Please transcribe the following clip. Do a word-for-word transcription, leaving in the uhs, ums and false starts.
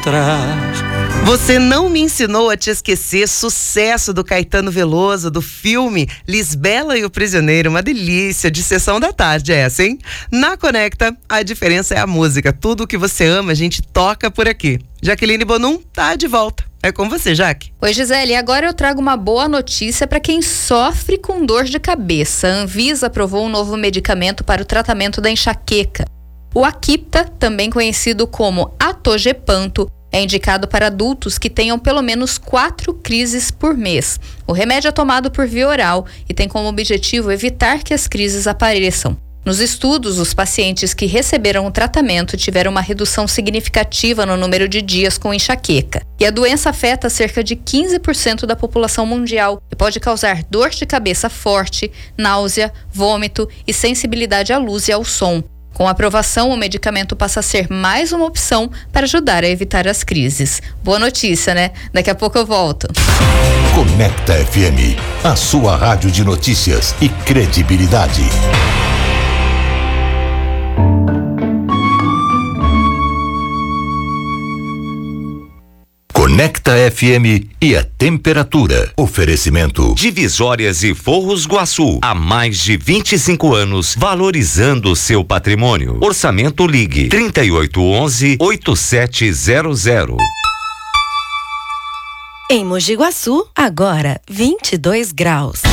encontrar. Você Não Me Ensinou a Te Esquecer, sucesso do Caetano Veloso, do filme Lisbela e o Prisioneiro, uma delícia de sessão da tarde essa, hein? Na Conecta, a diferença é a música, tudo o que você ama a gente toca por aqui. Jaqueline Bonum tá de volta. É com você, Jaque. Oi, Gisele, agora eu trago uma boa notícia para quem sofre com dor de cabeça. A Anvisa aprovou um novo medicamento para o tratamento da enxaqueca. O Aquipta, também conhecido como Atogepanto, é indicado para adultos que tenham pelo menos quatro crises por mês. O remédio é tomado por via oral e tem como objetivo evitar que as crises apareçam. Nos estudos, os pacientes que receberam o tratamento tiveram uma redução significativa no número de dias com enxaqueca. E a doença afeta cerca de quinze por cento da população mundial e pode causar dor de cabeça forte, náusea, vômito e sensibilidade à luz e ao som. Com a aprovação, o medicamento passa a ser mais uma opção para ajudar a evitar as crises. Boa notícia, né? Daqui a pouco eu volto. Conecta F M, a sua rádio de notícias e credibilidade. Conecta F M e a temperatura. Oferecimento Divisórias e Forros Guaçu. Há mais de vinte e cinco anos, valorizando o seu patrimônio. Orçamento Ligue trinta e oito onze, oitenta e sete zero zero. Em Mogi Guaçu, agora vinte e dois graus.